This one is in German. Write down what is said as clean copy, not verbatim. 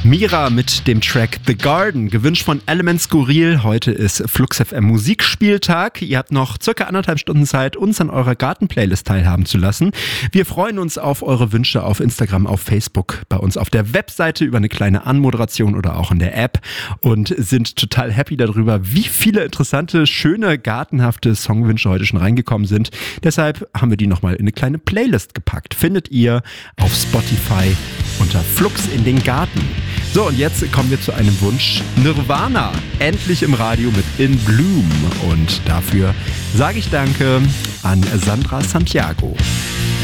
Mira mit dem Track The Garden, gewünscht von Element Skurril. Heute ist Flux FM Musikspieltag. Ihr habt noch circa 1,5 Stunden Zeit, uns an eurer Garten-Playlist teilhaben zu lassen. Wir freuen uns auf eure Wünsche auf Instagram, auf Facebook, bei uns auf der Webseite über eine kleine Anmoderation oder auch in der App und sind total happy darüber, wie viele interessante, schöne, gartenhafte Songwünsche heute schon reingekommen sind. Deshalb haben wir die nochmal in eine kleine Playlist gepackt. Findet ihr auf Spotify unter Flux in den Garten. So, und jetzt kommen wir zu einem Wunsch. Nirvana, endlich im Radio mit In Bloom. Und dafür sage ich Danke an Sandra Santiago.